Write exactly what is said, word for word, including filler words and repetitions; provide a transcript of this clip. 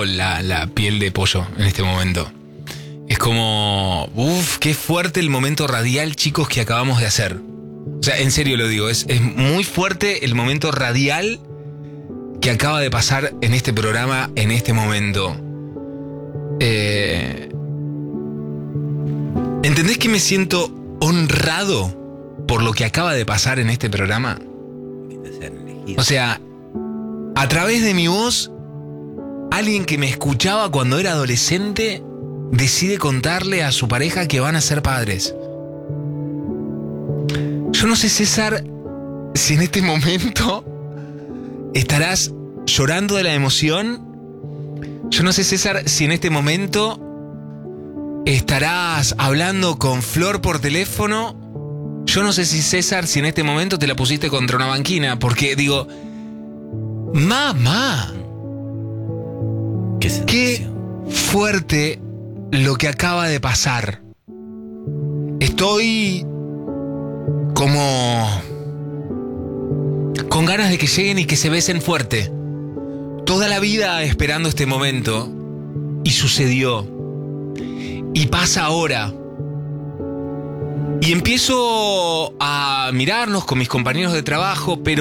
la, la piel de pollo en este momento. Es como, uff, qué fuerte el momento radial, chicos, que acabamos de hacer. O sea, en serio lo digo, es, es muy fuerte el momento radial que acaba de pasar en este programa, en este momento. Eh, ¿Entendés que me siento honrado por lo que acaba de pasar en este programa? O sea, a través de mi voz, alguien que me escuchaba cuando era adolescente decide contarle a su pareja que van a ser padres. Yo no sé, César, si en este momento estarás llorando de la emoción. Yo no sé, César, si en este momento estarás hablando con Flor por teléfono. Yo no sé si, César, si en este momento te la pusiste contra una banquina. Porque, digo, mamá, qué, qué fuerte lo que acaba de pasar. Estoy como con ganas de que lleguen y que se besen fuerte. Toda la vida esperando este momento. Y sucedió. Y pasa ahora. Y empiezo a mirarnos con mis compañeros de trabajo, pero